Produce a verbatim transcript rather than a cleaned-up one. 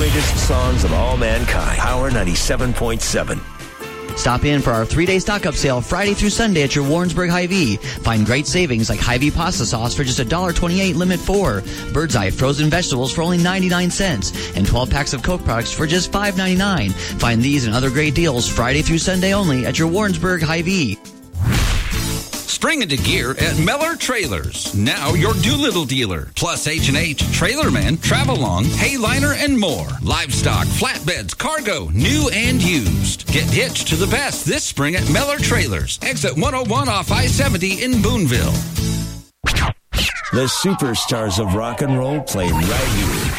greatest songs of all mankind. Power ninety-seven point seven. Stop in for our three-day stock-up sale Friday through Sunday at your Warrensburg Hy-Vee. Find great savings like Hy-Vee pasta sauce for just one dollar twenty-eight, limit four. Bird's Eye frozen vegetables for only ninety-nine cents. And twelve packs of Coke products for just five ninety-nine. Find these and other great deals Friday through Sunday only at your Warrensburg Hy-Vee. Spring into gear at Meller Trailers. Now your Doolittle dealer. Plus H and H, Trailerman, Travelong, Hayliner, and more. Livestock, flatbeds, cargo, new and used. Get hitched to the best this spring at Meller Trailers. Exit one oh one off I seventy in Boonville. The superstars of rock and roll play right here.